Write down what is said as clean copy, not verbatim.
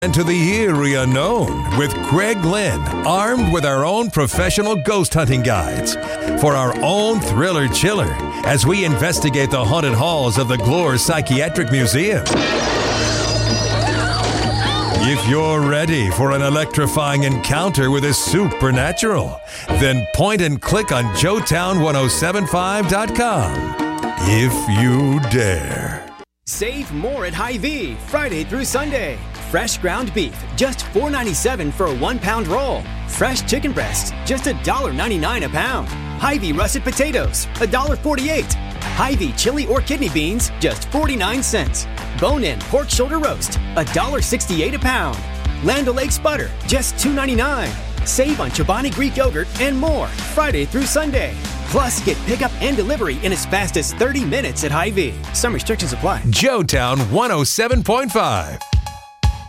Into the eerie unknown with Greg Lynn, armed with our own professional ghost hunting guides for our own thriller chiller as we investigate the haunted halls of the Glore Psychiatric Museum. If you're ready for an electrifying encounter with the supernatural, then point and click on JoeTown1075.com if you dare. Save more at Hy-Vee, Friday through Sunday. Fresh ground beef, just $4.97 for a 1-pound roll. Fresh chicken breasts, just $1.99 a pound. Hy-Vee russet potatoes, $1.48. Hy-Vee chili or kidney beans, just 49 cents. Bone-in pork shoulder roast, $1.68 a pound. Land O'Lakes butter, just $2.99. Save on Chobani Greek yogurt and more, Friday through Sunday. Plus, get pickup and delivery in as fast as 30 minutes at Hy-Vee. Some restrictions apply. JoeTown 107.5.